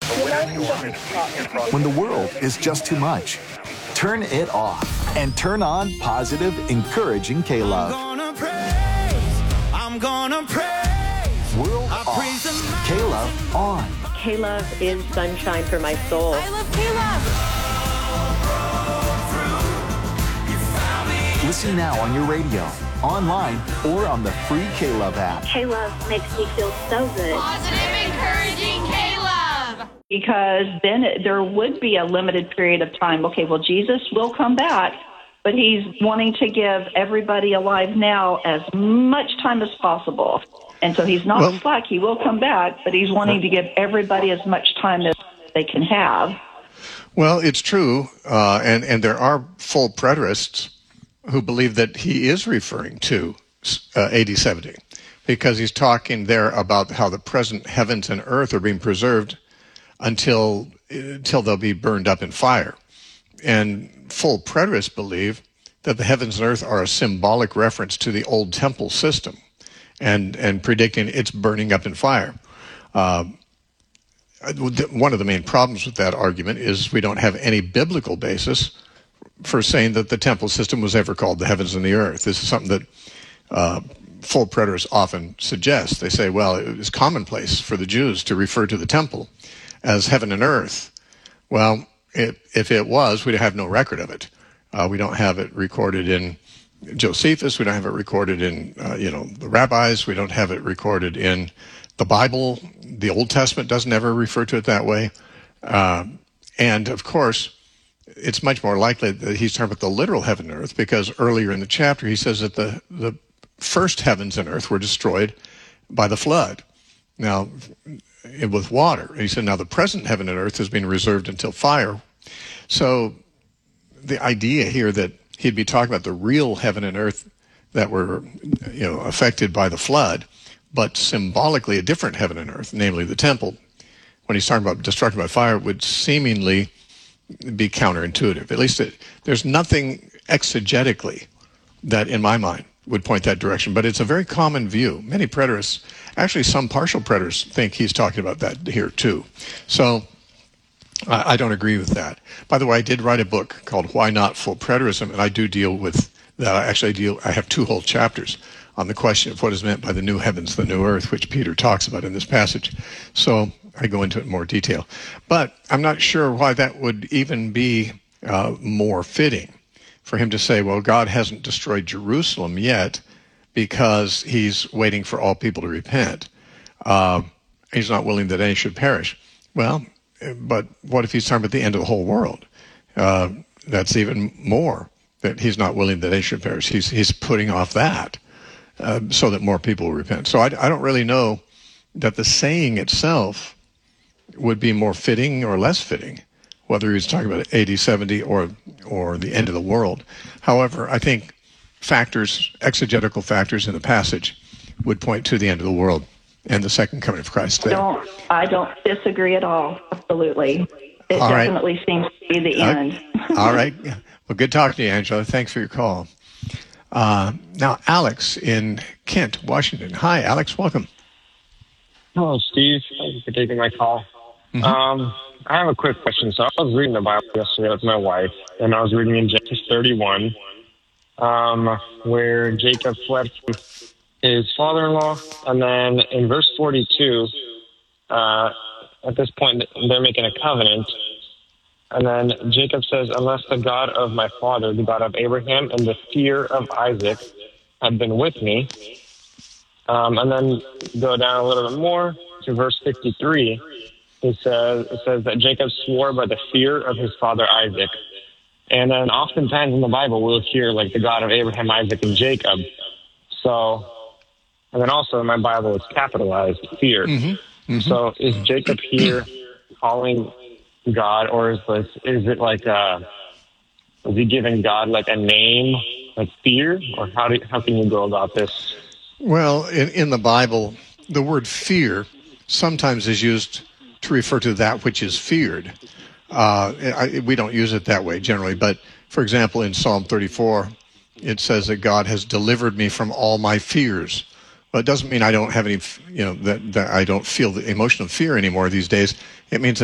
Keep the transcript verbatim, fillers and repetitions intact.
When the world is just too much, turn it off and turn on positive, encouraging K-Love. I'm gonna praise, I'm gonna praise. World off, K-Love on. K-Love is sunshine for my soul. I love K-Love. Listen now on your radio, online, or on the free K-Love app. K-Love makes me feel so good. Positive, encouraging K-Love. Because then it, there would be a limited period of time. Okay, well, Jesus will come back, but he's wanting to give everybody alive now as much time as possible. And so he's not well, slack. He will come back, but he's wanting to give everybody as much time as they can have. Well, it's true, uh, and, and there are full preterists who believe that he is referring to uh, A D seventy, because he's talking there about how the present heavens and earth are being preserved until until they'll be burned up in fire. And full preterists believe that the heavens and earth are a symbolic reference to the old temple system, and and predicting its burning up in fire. Uh, one of the main problems with that argument is we don't have any biblical basis for saying that the temple system was ever called the heavens and the earth. This is something that uh, full preterists often suggest. They say, well, it was commonplace for the Jews to refer to the temple as heaven and earth. Well, it, if it was, we'd have no record of it. Uh, we don't have it recorded in Josephus. We don't have it recorded in, uh, you know, the rabbis. We don't have it recorded in the Bible. The Old Testament doesn't ever refer to it that way. Uh, and, of course, it's much more likely that he's talking about the literal heaven and earth, because earlier in the chapter he says that the, the first heavens and earth were destroyed by the flood. Now, with water. He said, now the present heaven and earth has been reserved until fire. So the idea here that he'd be talking about the real heaven and earth that were, you know, affected by the flood, but symbolically a different heaven and earth, namely the temple, when he's talking about destruction by fire, would seemingly be counterintuitive. At least it, there's nothing exegetically that, in my mind, would point that direction. But it's a very common view. Many preterists, actually some partial preterists, think he's talking about that here too. So I, I don't agree with that. By the way, I did write a book called Why Not Full Preterism, and I do deal with that. I actually deal, I have two whole chapters on the question of what is meant by the new heavens, the new earth, which Peter talks about in this passage. So I go into it in more detail. But I'm not sure why that would even be uh, more fitting for him to say, well, God hasn't destroyed Jerusalem yet because he's waiting for all people to repent. Uh, he's not willing that any should perish. Well, but what if he's talking about the end of the whole world? Uh, that's even more, that he's not willing that any should perish. He's, he's putting off that uh, so that more people will repent. So I, I don't really know that the saying itself would be more fitting or less fitting, whether he was talking about A D seventy or or the end of the world. However, I think factors, exegetical factors in the passage would point to the end of the world and the second coming of Christ. I don't, I don't disagree at all. Absolutely. It all definitely right. seems to be the end. All right. Well, good talking to you, Angela. Thanks for your call. Uh, now, Alex in Kent, Washington. Hi, Alex. Welcome. Hello, Steve. Thank you for taking my call. Mm-hmm. Um, I have a quick question. So I was reading the Bible yesterday with my wife, and I was reading in Genesis thirty-one, um, where Jacob fled from his father-in-law. And then in verse forty-two, uh, at this point, they're making a covenant. And then Jacob says, unless the God of my father, the God of Abraham, and the fear of Isaac had been with me. Um, and then go down a little bit more to verse fifty-three. It says, it says that Jacob swore by the fear of his father Isaac. And then oftentimes in the Bible, we'll hear like the God of Abraham, Isaac, and Jacob. So, and then also in my Bible, it's capitalized, fear. Mm-hmm. Mm-hmm. So is Jacob here calling God, or is this, is it like, uh, is he giving God like a name, like fear? Or how do, how can you go about this? Well, in, in the Bible, the word fear sometimes is used to refer to that which is feared. Uh, I, we don't use it that way generally, but for example, in Psalm thirty-four, it says that God has delivered me from all my fears. Well, it doesn't mean I don't have any, you know, that, that I don't feel the emotion of fear anymore these days. It means that